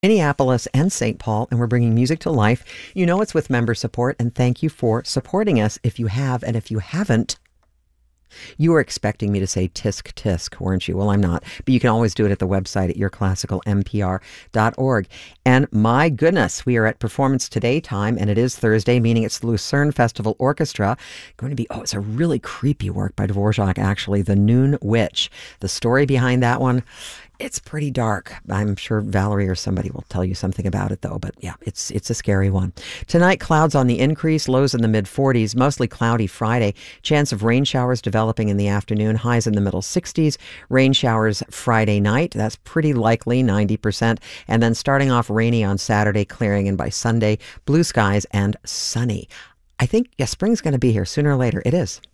Minneapolis and St. Paul, and we're bringing music to life. You know it's with member support, and thank you for supporting us if you have, and if you haven't, you were expecting me to say tisk tisk, weren't you? Well, I'm not, but you can always do it at the website at yourclassicalmpr.org. And my goodness, we are at Performance Today time, and it is Thursday, meaning it's the Lucerne Festival Orchestra. Going to be, it's a really creepy work by Dvorak, actually, The Noon Witch. The story behind that one, it's pretty dark. I'm sure Valerie or somebody will tell you something about it, though. But yeah, it's a scary one. Tonight, clouds on the increase, lows in the mid-40s, mostly cloudy Friday. Chance of rain showers developing in the afternoon, highs in the middle 60s. Rain showers Friday night. That's pretty likely, 90%. And then starting off rainy on Saturday, clearing in by Sunday. Blue skies and sunny. I think, spring's going to be here sooner or later. It is.